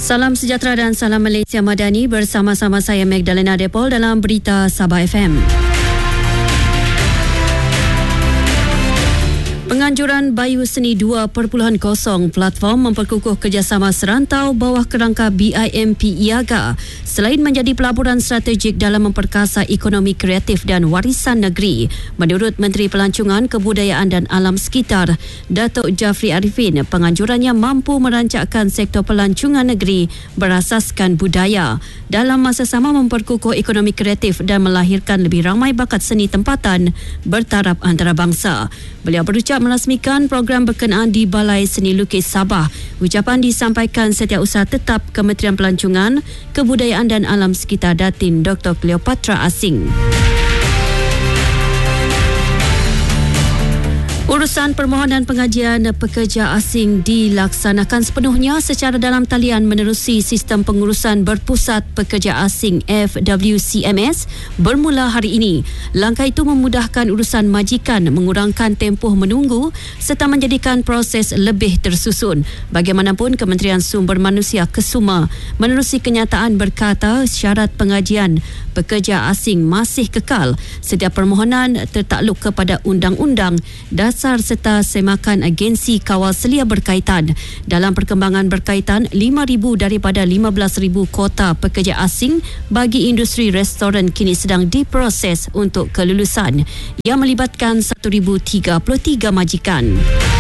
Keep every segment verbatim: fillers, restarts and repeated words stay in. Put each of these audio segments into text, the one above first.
Salam sejahtera dan salam Malaysia Madani, bersama-sama saya Magdalena Depol dalam Berita Sabah F M. Penganjuran Bayu Seni dua titik kosong platform memperkukuh kerjasama serantau bawah kerangka B I M P I A G A selain menjadi pelaburan strategik dalam memperkasa ekonomi kreatif dan warisan negeri. Menurut Menteri Pelancongan, Kebudayaan dan Alam Sekitar, Datuk Jafri Arifin, penganjurannya mampu merancakkan sektor pelancongan negeri berasaskan budaya dalam masa sama memperkukuh ekonomi kreatif dan melahirkan lebih ramai bakat seni tempatan bertaraf antarabangsa. Beliau berucap merasmikan program berkenaan di Balai Seni Lukis Sabah. Ucapan disampaikan Setiausaha Tetap Kementerian Pelancongan, Kebudayaan dan Alam Sekitar Datin Doktor Cleopatra Asing. Urusan permohonan pengajian pekerja asing dilaksanakan sepenuhnya secara dalam talian menerusi sistem pengurusan berpusat pekerja asing F W C M S bermula hari ini. Langkah itu memudahkan urusan majikan, mengurangkan tempoh menunggu serta menjadikan proses lebih tersusun. Bagaimanapun, Kementerian Sumber Manusia Kesuma menerusi kenyataan berkata syarat pengajian pekerja asing masih kekal. Setiap permohonan tertakluk kepada undang-undang dasar serta semakan agensi kawal selia berkaitan. Dalam perkembangan berkaitan, lima ribu daripada lima belas ribu kota pekerja asing bagi industri restoran kini sedang diproses untuk kelulusan yang melibatkan seribu tiga puluh tiga majikan.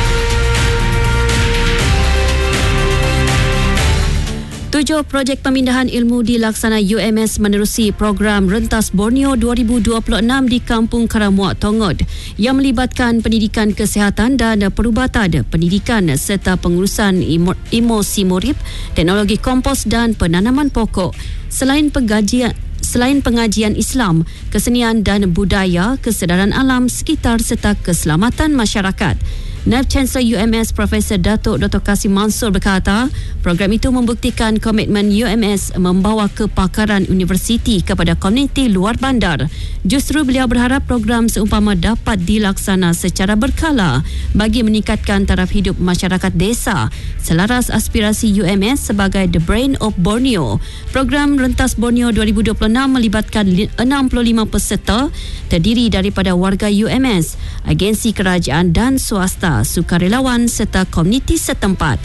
Tujuh projek pemindahan ilmu dilaksana U M S menerusi program Rentas Borneo dua ribu dua puluh enam di Kampung Karamuak Tongod yang melibatkan pendidikan kesihatan dan perubatan, pendidikan serta pengurusan emosi murib, teknologi kompos dan penanaman pokok. Selain pengajian Selain pengajian Islam, kesenian dan budaya, kesedaran alam sekitar serta keselamatan masyarakat. Naib Chancellor U M S Profesor Datuk Doktor Kasim Mansur berkata, program itu membuktikan komitmen U M S membawa kepakaran universiti kepada komuniti luar bandar. Justru beliau berharap program seumpama dapat dilaksana secara berkala bagi meningkatkan taraf hidup masyarakat desa selaras aspirasi U M S sebagai The Brain of Borneo. Program Rentas Borneo dua ribu dua puluh enam melibatkan enam puluh lima peserta terdiri daripada warga U M S, agensi kerajaan dan swasta, sukarelawan serta komuniti setempat.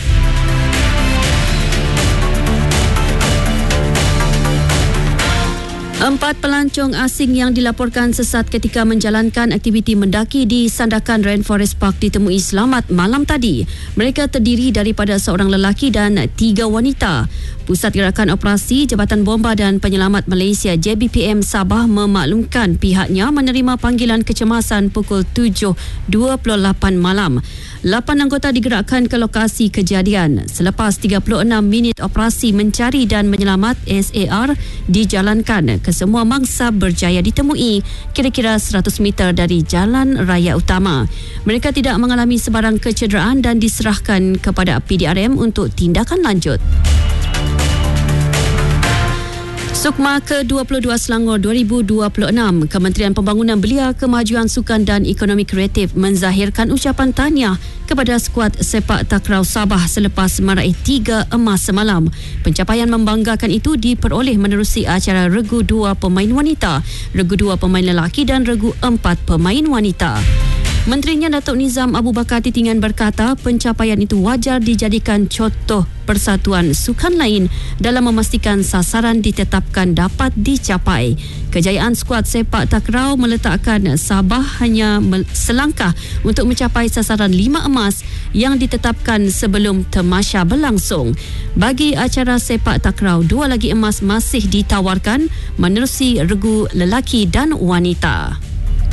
Empat pelancong asing yang dilaporkan sesat ketika menjalankan aktiviti mendaki di Sandakan Rainforest Park ditemui selamat malam tadi. Mereka terdiri daripada seorang lelaki dan tiga wanita. Pusat Gerakan Operasi Jabatan Bomba dan Penyelamat Malaysia J B P M Sabah memaklumkan pihaknya menerima panggilan kecemasan pukul tujuh dua puluh lapan malam. Lapan anggota digerakkan ke lokasi kejadian. Selepas tiga puluh enam minit operasi mencari dan menyelamat S A R dijalankan, kesemua mangsa berjaya ditemui kira-kira seratus meter dari jalan raya utama. Mereka tidak mengalami sebarang kecederaan dan diserahkan kepada P D R M untuk tindakan lanjut. Sukma ke dua puluh dua Selangor dua ribu dua puluh enam, Kementerian Pembangunan Belia, Kemajuan Sukan dan Ekonomi Kreatif menzahirkan ucapan tahniah kepada skuad sepak takraw Sabah selepas meraih tiga emas semalam. Pencapaian membanggakan itu diperoleh menerusi acara regu dua pemain wanita, regu dua pemain lelaki dan regu empat pemain wanita. Menterinya Datuk Nizam Abu Bakar Titingan berkata pencapaian itu wajar dijadikan contoh persatuan sukan lain dalam memastikan sasaran ditetapkan dapat dicapai. Kejayaan skuad sepak takraw meletakkan Sabah hanya selangkah untuk mencapai sasaran lima emas yang ditetapkan sebelum tamasya berlangsung. Bagi acara sepak takraw, dua lagi emas masih ditawarkan menerusi regu lelaki dan wanita.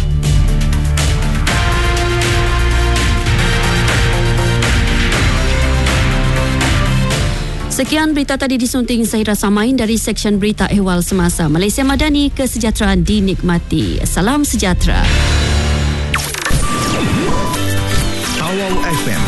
Sekian berita tadi disunting Zahira Samain dari Seksyen Berita Ehwal Semasa. Malaysia Madani, kesejahteraan dinikmati. Salam sejahtera. Awal F M